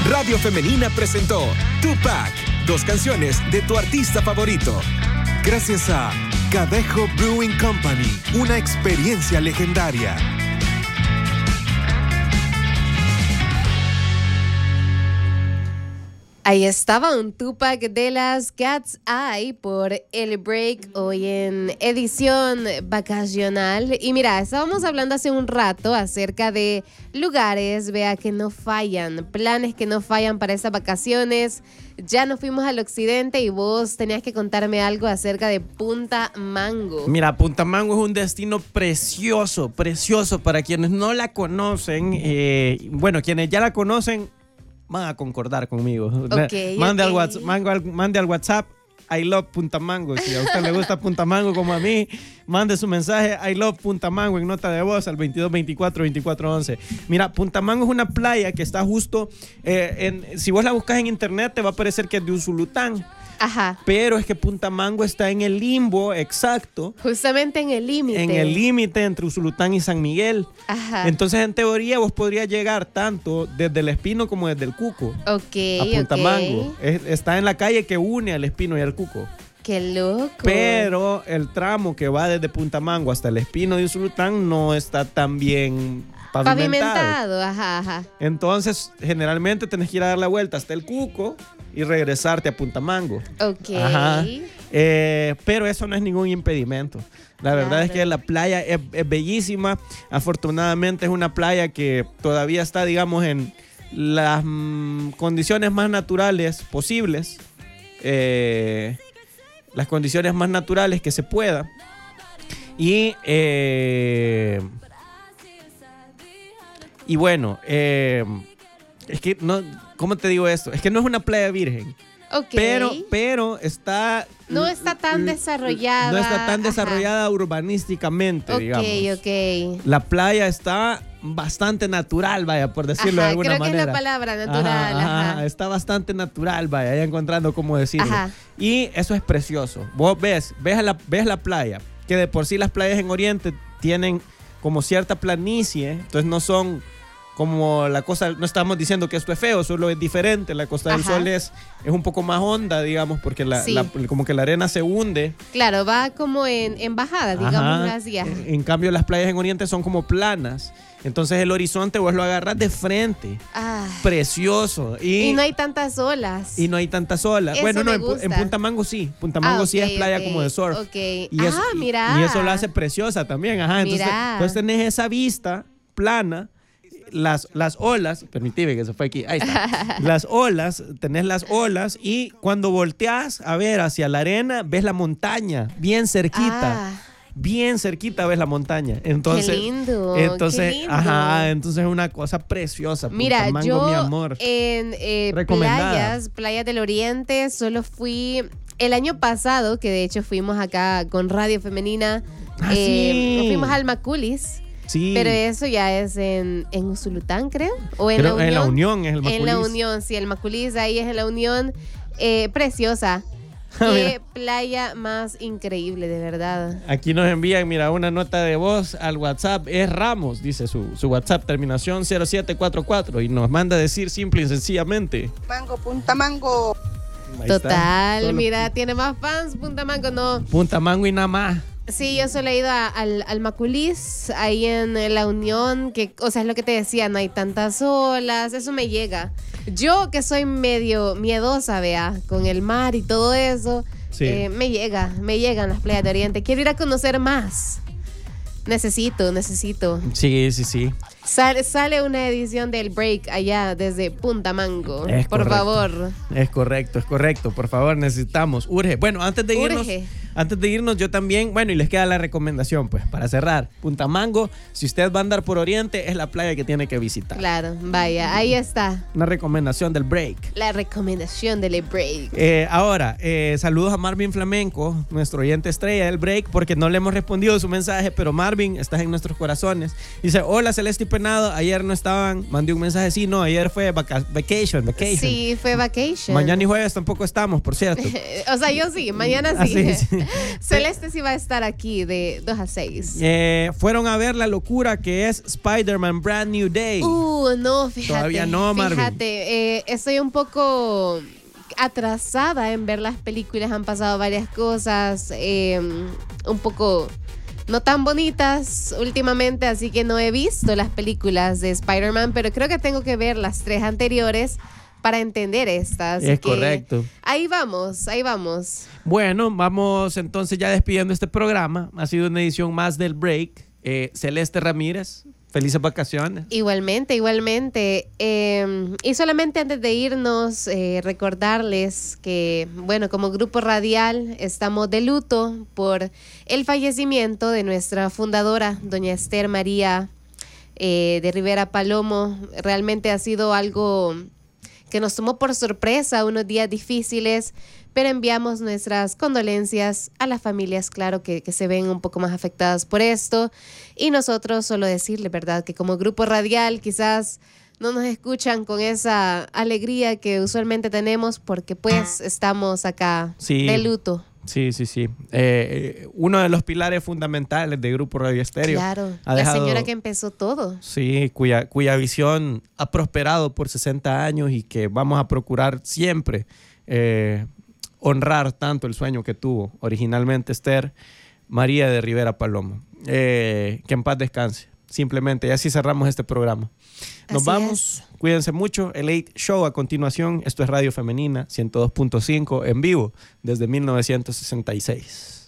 Radio Femenina presentó Tupac, 2 canciones de tu artista favorito. Gracias a Cadejo Brewing Company, una experiencia legendaria. Ahí estaba un Tupac de las Cat's Eye por el break hoy en edición vacacional. Y mira, estábamos hablando hace un rato acerca de lugares, vea, que no fallan, planes que no fallan para estas vacaciones. Ya nos fuimos al occidente y vos tenías que contarme algo acerca de Punta Mango. Mira, Punta Mango es un destino precioso, precioso para quienes no la conocen. Bueno, quienes ya la conocen van a concordar conmigo. Mande al WhatsApp I love Punta Mango. Si a usted le gusta Punta Mango como a mí, mande su mensaje I love Punta Mango en nota de voz al 2224-2411. Mira, Punta Mango es una playa que está justo si vos la buscas en internet te va a parecer que es de Usulután. Ajá. Pero es que Punta Mango está en el limbo exacto. Justamente en el límite. En el límite entre Usulután y San Miguel. Ajá. Entonces, en teoría, vos podrías llegar tanto desde el Espino como desde el Cuco. A Punta Mango. Está en la calle que une al Espino y al Cuco. ¡Qué loco! Pero el tramo que va desde Punta Mango hasta el Espino de Usulután no está tan bien pavimentado. Ajá. Entonces, generalmente tenés que ir a dar la vuelta hasta el Cuco y regresarte a Punta Mango. Ok. Ajá. Pero eso no es ningún impedimento. La verdad es que la playa es bellísima. Afortunadamente es una playa que todavía está, digamos, en las condiciones más naturales posibles. Las condiciones más naturales que se pueda. Y bueno, es que no, ¿cómo te digo esto? Es que no es una playa virgen. Okay. Pero está... No está tan desarrollada. No está tan desarrollada urbanísticamente, digamos. Ok. La playa está bastante natural, vaya, por decirlo de alguna manera. Creo que es la palabra, natural. Ajá. Está bastante natural, vaya, ya encontrando cómo decirlo. Ajá. Y eso es precioso. Vos ves la playa, que de por sí las playas en Oriente tienen como cierta planicie, entonces no son como la cosa, no estamos diciendo que esto es feo, solo es diferente. La Costa del Sol es un poco más honda, digamos, porque como que la arena se hunde. Claro, va como en bajada, digamos así. En cambio, las playas en Oriente son como planas. Entonces el horizonte vos lo agarras de frente. Precioso. Y no hay tantas olas. Eso bueno, no, en Punta Mango sí. Punta Mango sí es playa como de surf. Okay. Y eso, mira. Y eso lo hace preciosa también. Entonces tenés esa vista plana. Las olas, permitime que se fue aquí, ahí está. Tenés las olas y cuando volteás a ver hacia la arena, ves la montaña, bien cerquita. Bien cerquita ves la montaña. Entonces, qué lindo. Entonces es una cosa preciosa. Mira, Punta Mango, yo mi amor. En playas del Oriente, solo fui el año pasado, que de hecho fuimos acá con Radio Femenina. Sí. Fuimos al Maculis. Sí. Pero eso ya es en Usulután, creo. O en La Unión. En La Unión es el Maculis. En La Unión, sí, el Maculis ahí es en La Unión. Preciosa. Qué playa más increíble, de verdad. Aquí nos envían, mira, una nota de voz al WhatsApp. Es Ramos, dice su WhatsApp, terminación 0744. Y nos manda a decir simple y sencillamente: Punta Mango. Total, mira, tiene más fans. Punta Mango, no. Punta Mango y nada más. Sí, yo solo he ido al Maculis, ahí en La Unión, que, o sea, es lo que te decía, no hay tantas olas, eso me llega. Yo, que soy medio miedosa, vea, con el mar y todo eso, me llegan las playas de Oriente. Quiero ir a conocer más. Necesito. Sí. Sale una edición del break allá desde Punta Mango. Por favor. Es correcto. Por favor, necesitamos. Urge. Bueno, antes de irnos, yo también, bueno, y les queda la recomendación, pues, para cerrar. Punta Mango, si usted va a andar por Oriente, es la playa que tiene que visitar. Claro, vaya, ahí está. Una recomendación del break. La recomendación del break. Ahora, saludos a Marvin Flamenco, nuestro oyente estrella del break, porque no le hemos respondido su mensaje, pero Marvin, estás en nuestros corazones. Dice: hola, Celeste y Penado, ayer no estaban, mandé un mensaje, sí, no, ayer fue vacation. Sí, fue vacation. Mañana y jueves tampoco estamos, por cierto. O sea, yo sí, mañana sí. Celeste sí va a estar aquí de 2 a 6. Fueron a ver la locura que es Spider-Man Brand New Day. No, fíjate. Todavía no, Marvin. Fíjate, estoy un poco atrasada en ver las películas. Han pasado varias cosas un poco no tan bonitas últimamente, así que no he visto las películas de Spider-Man, pero creo que tengo que ver las 3 anteriores para entender estas. Es correcto. Ahí vamos. Bueno, vamos entonces ya despidiendo este programa. Ha sido una edición más del Break. Celeste Ramírez, felices vacaciones. Igualmente. Y solamente antes de irnos, recordarles que, bueno, como grupo radial estamos de luto por el fallecimiento de nuestra fundadora, doña Esther María de Rivera Palomo. Realmente ha sido algo que nos tomó por sorpresa, unos días difíciles, pero enviamos nuestras condolencias a las familias, claro, que se ven un poco más afectadas por esto. Y nosotros solo decirle, ¿verdad?, que como grupo radial quizás no nos escuchan con esa alegría que usualmente tenemos porque pues estamos acá de luto. Sí. Uno de los pilares fundamentales de Grupo Radio Estéreo. Claro, la señora que empezó todo. Sí, cuya visión ha prosperado por 60 años y que vamos a procurar siempre honrar tanto el sueño que tuvo originalmente Esther María de Rivera Palomo. Que en paz descanse. Simplemente, y así cerramos este programa. Nos vamos, cuídense mucho. El 8 Show a continuación. Esto es Radio Femenina 102.5 en vivo desde 1966.